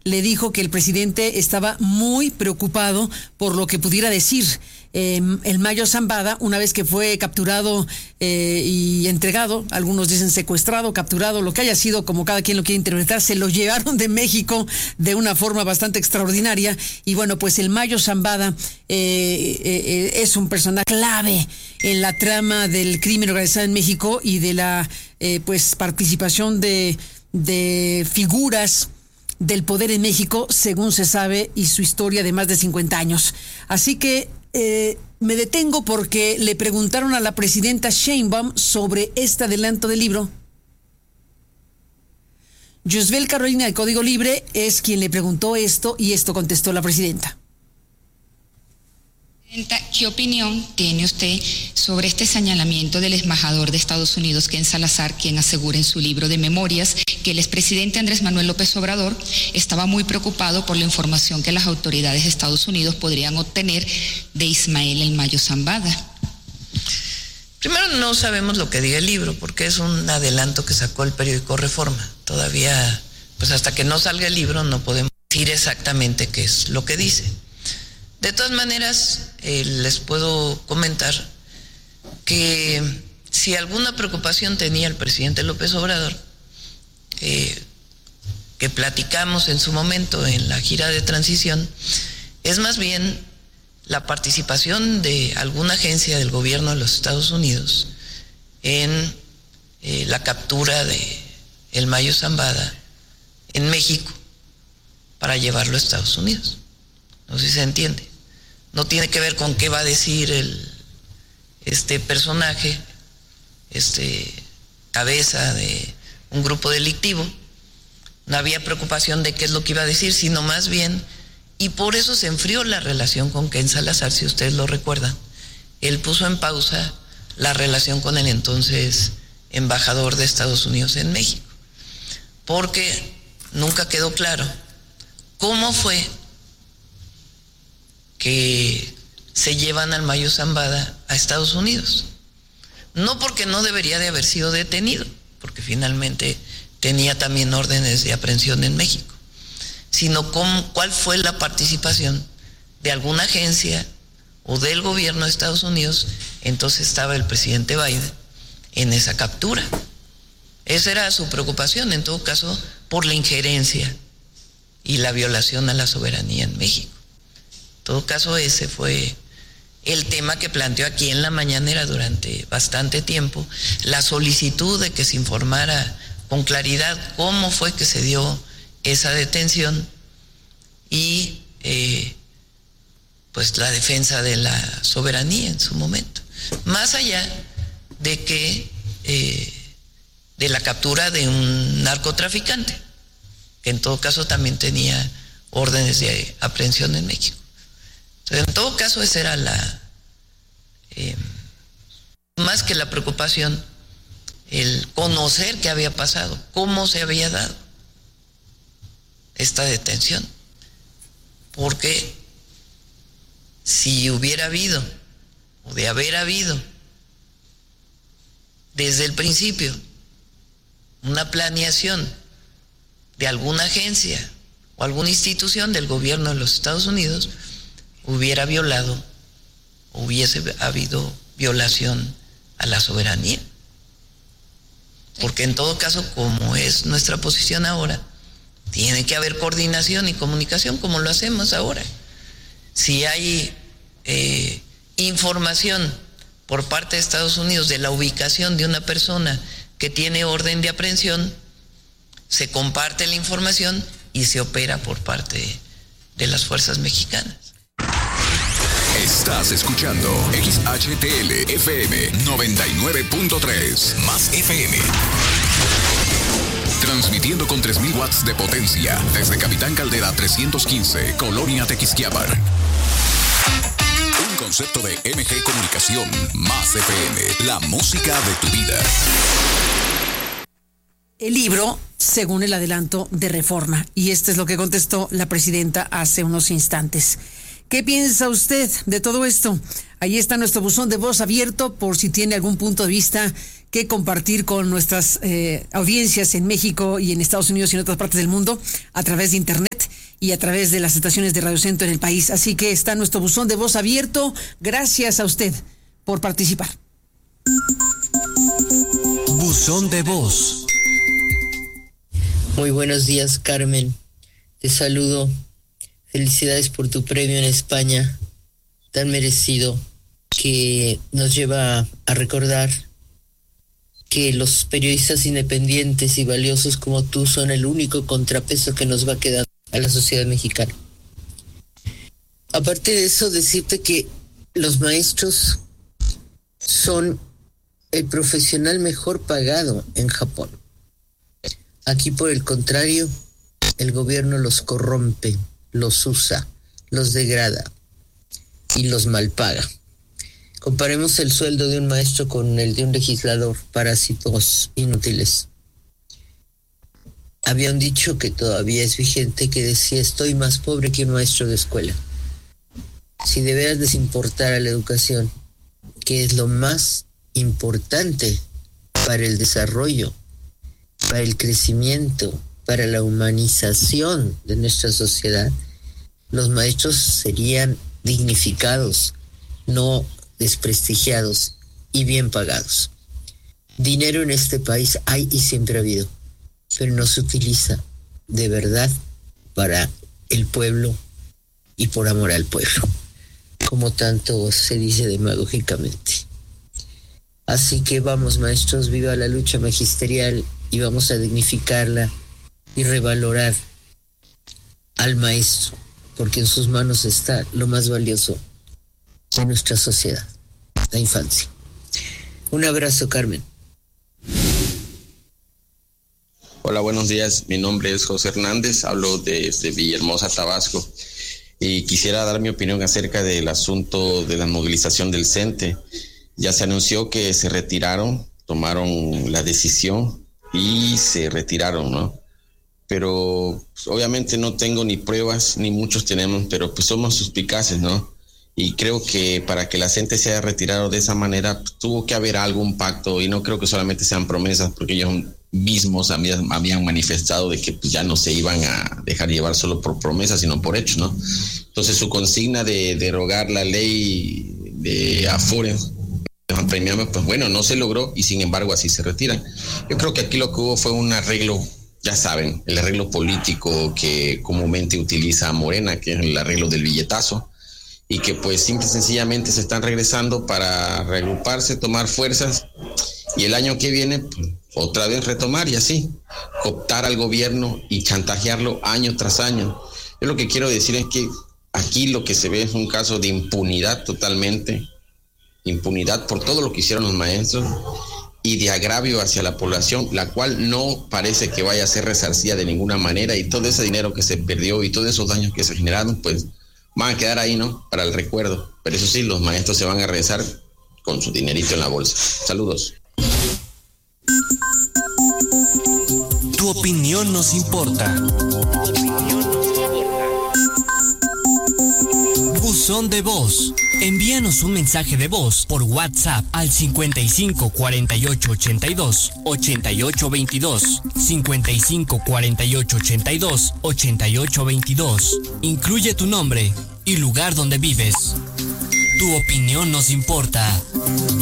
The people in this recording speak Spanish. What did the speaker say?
le dijo que el presidente estaba muy preocupado por lo que pudiera decir el Mayo Zambada una vez que fue capturado y entregado, algunos dicen secuestrado, capturado, lo que haya sido, como cada quien lo quiere interpretar. Se lo llevaron de México de una forma bastante extraordinaria y bueno, pues el Mayo Zambada es un personaje clave en la trama del crimen organizado en México y de la pues participación de figuras del poder en México, según se sabe, y su historia de más de 50 años. Así que me detengo porque le preguntaron a la presidenta Sheinbaum sobre este adelanto del libro. Yusbel Carolina de Código Libre es quien le preguntó esto y esto contestó la presidenta. ¿Qué opinión tiene usted sobre este señalamiento del embajador de Estados Unidos, Ken Salazar, quien asegura en su libro de memorias que el expresidente Andrés Manuel López Obrador estaba muy preocupado por la información que las autoridades de Estados Unidos podrían obtener de Ismael El Mayo Zambada? Primero, no sabemos lo que diga el libro, porque es un adelanto que sacó el periódico Reforma. Todavía, pues hasta que no salga el libro, no podemos decir exactamente qué es lo que dice. De todas maneras, les puedo comentar que si alguna preocupación tenía el presidente López Obrador, que platicamos en su momento en la gira de transición, es más bien la participación de alguna agencia del gobierno de los Estados Unidos en la captura de El Mayo Zambada en México para llevarlo a Estados Unidos. No sé si se entiende. No tiene que ver con qué va a decir este personaje, cabeza de un grupo delictivo. No había preocupación de qué es lo que iba a decir, sino más bien, y por eso se enfrió la relación con Ken Salazar, si ustedes lo recuerdan. Él puso en pausa la relación con el entonces embajador de Estados Unidos en México, porque nunca quedó claro cómo fue que se llevan al Mayo Zambada a Estados Unidos. No porque no debería de haber sido detenido, porque finalmente tenía también órdenes de aprehensión en México, sino cuál fue la participación de alguna agencia o del gobierno de Estados Unidos, entonces estaba el presidente Biden, en esa captura. Esa era su preocupación, en todo caso, por la injerencia y la violación a la soberanía en México. En todo caso, ese fue el tema que planteó aquí en la mañanera durante bastante tiempo, la solicitud de que se informara con claridad cómo fue que se dio esa detención y pues la defensa de la soberanía en su momento, más allá de que de la captura de un narcotraficante, que en todo caso también tenía órdenes de aprehensión en México. Entonces, en todo caso, esa era más que la preocupación, el conocer qué había pasado, cómo se había dado esta detención. Porque si hubiera habido, o de haber habido, desde el principio, una planeación de alguna agencia o alguna institución del gobierno de los Estados Unidos, hubiera violado, hubiese habido violación a la soberanía. Porque en todo caso, como es nuestra posición ahora, tiene que haber coordinación y comunicación como lo hacemos ahora. Si hay información por parte de Estados Unidos de la ubicación de una persona que tiene orden de aprehensión, se comparte la información y se opera por parte de las fuerzas mexicanas. Estás escuchando XHTL FM 99.3 más FM. Transmitiendo con 3000 watts de potencia desde Capitán Caldera 315, Colonia Tequisquiapan. Un concepto de MG Comunicación más FM, la música de tu vida. El libro, según el adelanto de Reforma, y esto es lo que contestó la presidenta hace unos instantes. ¿Qué piensa usted de todo esto? Ahí está nuestro buzón de voz abierto por si tiene algún punto de vista que compartir con nuestras audiencias en México y en Estados Unidos y en otras partes del mundo a través de internet. y a través de las estaciones de Radio Centro en el país. Así que está nuestro buzón de voz abierto. Gracias a usted por participar. Buzón de voz. Muy buenos días, Carmen. Te saludo. Felicidades por tu premio en España, tan merecido, que nos lleva a recordar que los periodistas independientes y valiosos como tú son el único contrapeso que nos va a quedar a la sociedad mexicana. Aparte de eso, decirte que los maestros son el profesional mejor pagado en Japón. Aquí, por el contrario, el gobierno los corrompe, los usa, los degrada y los malpaga. Comparemos el sueldo de un maestro con el de un legislador, parásitos inútiles. Había un dicho que todavía es vigente que decía: estoy más pobre que un maestro de escuela. Si de veras les importara la educación, que es lo más importante para el desarrollo, para el crecimiento, para la humanización de nuestra sociedad, los maestros serían dignificados, no desprestigiados y bien pagados. Dinero en este país hay y siempre ha habido, pero no se utiliza de verdad para el pueblo y por amor al pueblo, como tanto se dice demagógicamente. Así que vamos, maestros, viva la lucha magisterial y vamos a dignificarla y revalorar al maestro, porque en sus manos está lo más valioso de nuestra sociedad, la infancia. Un abrazo, Carmen. Hola, buenos días. Mi nombre es José Hernández, hablo desde Villahermosa, Tabasco, y quisiera dar mi opinión acerca del asunto de la movilización del CENTE. Ya se anunció que se retiraron, tomaron la decisión y se retiraron, ¿no? Pero pues, obviamente no tengo ni pruebas, ni muchos tenemos, pero pues somos suspicaces, ¿no? Y creo que para que la gente se haya retirado de esa manera, pues, tuvo que haber algún pacto, y no creo que solamente sean promesas, porque ellos mismos habían manifestado de que pues, ya no se iban a dejar llevar solo por promesas, sino por hechos, ¿no? Entonces su consigna de derogar la ley de Afore, pues bueno, no se logró y sin embargo así se retiran. Yo creo que aquí lo que hubo fue un arreglo, ya saben, el arreglo político que comúnmente utiliza Morena, que es el arreglo del billetazo, y que pues simple y sencillamente se están regresando para reagruparse, tomar fuerzas, y el año que viene pues, otra vez retomar y así, cooptar al gobierno y chantajearlo año tras año. Yo lo que quiero decir es que aquí lo que se ve es un caso de impunidad totalmente, impunidad por todo lo que hicieron los maestros y de agravio hacia la población, la cual no parece que vaya a ser resarcida de ninguna manera, y todo ese dinero que se perdió y todos esos daños que se generaron pues van a quedar ahí, ¿no? Para el recuerdo. Pero eso sí, los maestros se van a regresar con su dinerito en la bolsa. Saludos. Tu opinión nos importa. Buzón de voz. Envíanos un mensaje de voz por WhatsApp al 55 48 82 88 22, 55 48 82 88 22. Incluye tu nombre y lugar donde vives. Tu opinión nos importa.